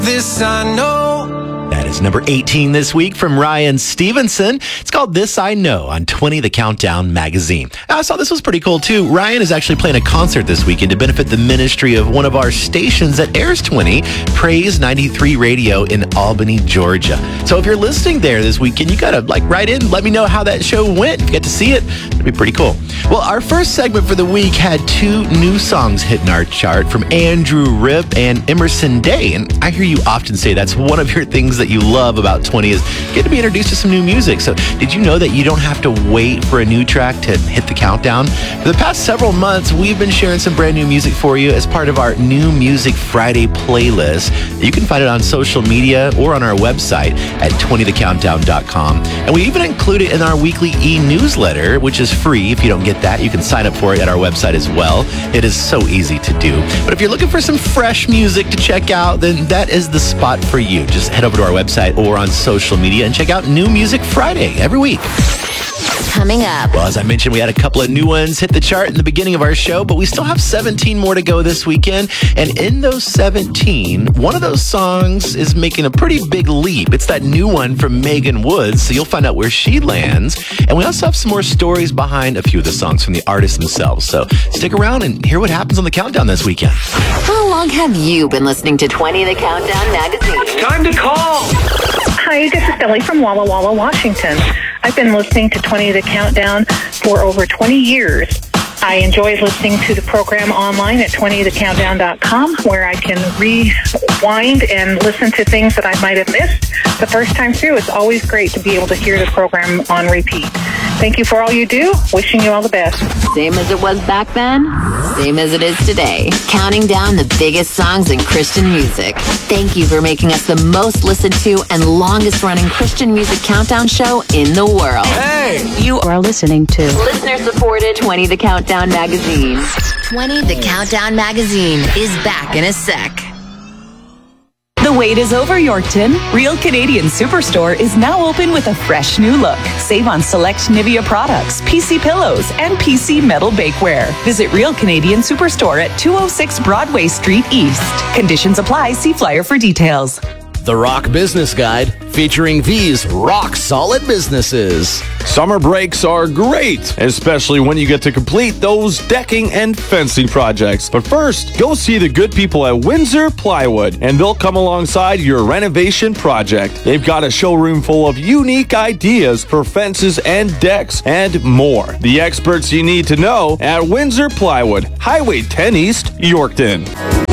This I know. That is number 18 this week from Ryan Stevenson. It's called This I Know on 20 The Countdown magazine. Now, I saw this was pretty cool too. Ryan is actually playing a concert this weekend to benefit the ministry of one of our stations that airs 20, Praise 93 Radio in Albany, Georgia. So if you're listening there this weekend, you gotta write in, let me know how that show went. If you get to see it, it'd be pretty cool. Well, our first segment for the week had two new songs hitting our chart from Andrew Ripp and Emerson Day. And I hear you often say that's one of your things that you love about 20 is getting to be introduced to some new music. So did you know that you don't have to wait for a new track to hit the countdown? For the past several months, we've been sharing some brand new music for you as part of our New Music Friday playlist. You can find it on social media or on our website at 20thecountdown.com. And we even include it in our weekly e-newsletter, which is free. If you don't get that, you can sign up for it at our website as well. It is so easy to do. But if you're looking for some fresh music to check out, then that is the spot for you. Just head over to our website or on social media and check out New Music Friday every week. Coming up. Well, as I mentioned, we had a couple of new ones hit the chart in the beginning of our show, but we still have 17 more to go this weekend. And in those 17, one of those songs is making a pretty big leap. It's that new one from Megan Woods, so you'll find out where she lands. And we also have some more stories behind a few of the songs from the artists themselves. So stick around and hear what happens on the countdown this weekend. How long have you been listening to 20 The Countdown magazine? Time to call. Hi, this is Billy from Walla Walla, Washington. I've been listening to 20 The Countdown for over 20 years. I enjoy listening to the program online at 20thecountdown.com, where I can rewind and listen to things that I might have missed the first time through. It's always great to be able to hear the program on repeat. Thank you for all you do. Wishing you all the best. Same as it was back then, same as it is today. Counting down the biggest songs in Christian music. Thank you for making us the most listened to and longest running Christian music countdown show in the world. Hey! You are listening to listener-supported 20 The Countdown magazine. 20 The Countdown magazine is back in a sec. The wait is over, Yorkton. Real Canadian Superstore is now open with a fresh new look. Save on select Nivea products, PC pillows, and PC metal bakeware. Visit Real Canadian Superstore at 206 Broadway Street East. Conditions apply. See flyer for details. The Rock Business Guide, featuring these rock-solid businesses. Summer breaks are great, especially when you get to complete those decking and fencing projects. But first, go see the good people at Windsor Plywood, and they'll come alongside your renovation project. They've got a showroom full of unique ideas for fences and decks and more. The experts you need to know at Windsor Plywood, Highway 10 East, Yorkton.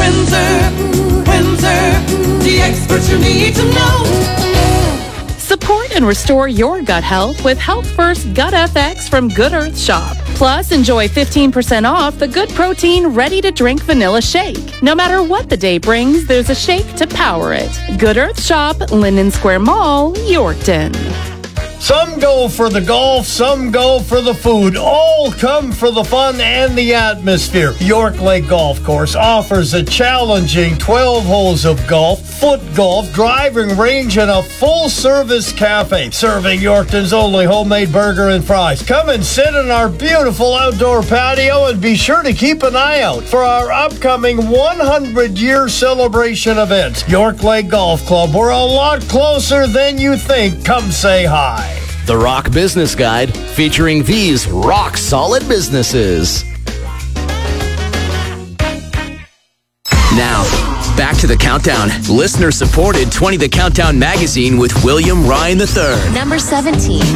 Windsor, the experts you need to know. Support and restore your gut health with Health First Gut FX from Good Earth Shop. Plus, enjoy 15% off the Good Protein ready-to-drink vanilla shake. No matter what the day brings, there's a shake to power it. Good Earth Shop, Linden Square Mall, Yorkton. Some go for the golf, some go for the food. All come for the fun and the atmosphere. York Lake Golf Course offers a challenging 12 holes of golf, foot golf, driving range, and a full-service cafe, serving Yorkton's only homemade burger and fries. Come and sit in our beautiful outdoor patio and be sure to keep an eye out for our upcoming 100-year celebration events. York Lake Golf Club, we're a lot closer than you think. Come say hi. The Rock Business Guide, featuring these rock-solid businesses. Now, back to the countdown. Listener-supported 20 The Countdown magazine with William Ryan III. Number 17.